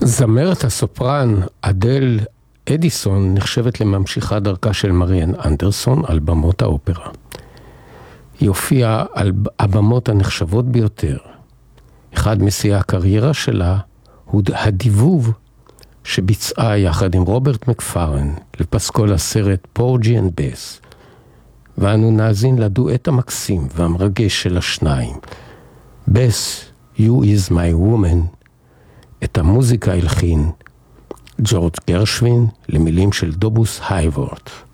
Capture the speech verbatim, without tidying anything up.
זמרת הסופרן אדל אדיסון נחשבת לממשיכה דרכה של מריאן אנדרסון על במות האופרה. היא הופיעה על הבמות הנחשבות ביותר. אחד משיאי הקריירה שלה הוא הדיבוב שביצעה יחד עם רוברט מקפרן לפסקול הסרט פורג'י אנד בס. ואנו נאזין לדואט המקסים והמרגש של השניים. בס, You is my woman. את המוזיקה הלחין ג'ורג' גרשווין למילים של דובוס הייבורט.